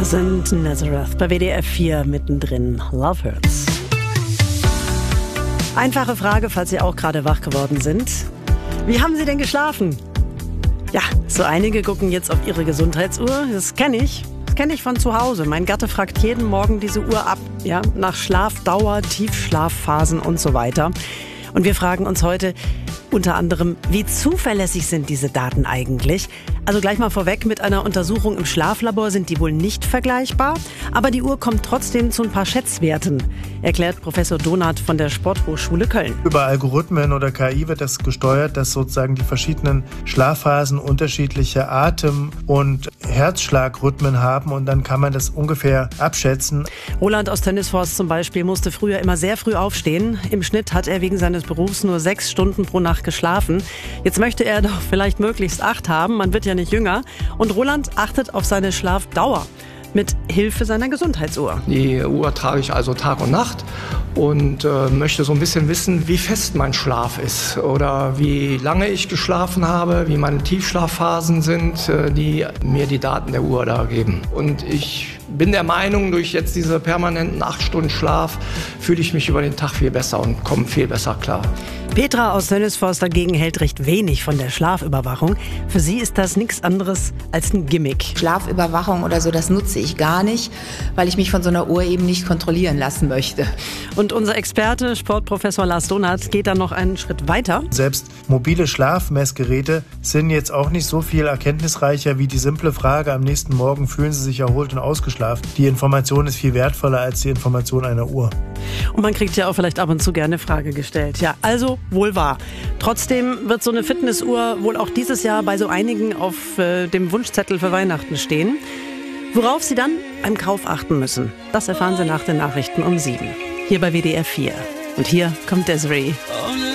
Das sind Nazareth bei WDR 4 mittendrin. Love Hurts. Einfache Frage, falls Sie auch gerade wach geworden sind. Wie haben Sie denn geschlafen? Ja, so einige gucken jetzt auf ihre Gesundheitsuhr. Das kenne ich. Das kenne ich von zu Hause. Mein Gatte fragt jeden Morgen diese Uhr ab. Ja, nach Schlafdauer, Tiefschlafphasen und so weiter. Und wir fragen uns heute unter anderem, wie zuverlässig sind diese Daten eigentlich? Also gleich mal vorweg, mit einer Untersuchung im Schlaflabor sind die wohl nicht vergleichbar, aber die Uhr kommt trotzdem zu ein paar Schätzwerten, erklärt Professor Donath von der Sporthochschule Köln. Über Algorithmen oder KI wird das gesteuert, dass sozusagen die verschiedenen Schlafphasen unterschiedliche Atem- und Herzschlagrhythmen haben und dann kann man das ungefähr abschätzen. Roland aus Tönnisvorst zum Beispiel musste früher immer sehr früh aufstehen. Im Schnitt hat er wegen seines Berufs nur 6 Stunden pro Nacht geschlafen. Jetzt möchte er doch vielleicht möglichst 8 haben, man wird ja nicht jünger. Und Roland achtet auf seine Schlafdauer mit Hilfe seiner Gesundheitsuhr. Die Uhr trage ich also Tag und Nacht und möchte so ein bisschen wissen, wie fest mein Schlaf ist oder wie lange ich geschlafen habe, wie meine Tiefschlafphasen sind, die mir die Daten der Uhr da geben. Und ich bin der Meinung, durch jetzt diese permanenten 8 Stunden Schlaf fühle ich mich über den Tag viel besser und komme viel besser klar. Petra aus Tönnisvorst dagegen hält recht wenig von der Schlafüberwachung. Für sie ist das nichts anderes als ein Gimmick. Schlafüberwachung oder so, das nutze ich gar nicht, weil ich mich von so einer Uhr eben nicht kontrollieren lassen möchte. Und unser Experte, Sportprofessor Lars Donath, geht dann noch einen Schritt weiter. Selbst mobile Schlafmessgeräte sind jetzt auch nicht so viel erkenntnisreicher wie die simple Frage, am nächsten Morgen fühlen Sie sich erholt und ausgeschlafen. Die Information ist viel wertvoller als die Information einer Uhr. Und man kriegt ja auch vielleicht ab und zu gerne eine Frage gestellt. Ja, also wohl wahr. Trotzdem wird so eine Fitnessuhr wohl auch dieses Jahr bei so einigen auf dem Wunschzettel für Weihnachten stehen. Worauf Sie dann beim Kauf achten müssen, das erfahren Sie nach den Nachrichten um 7. Hier bei WDR 4. Und hier kommt Desiree.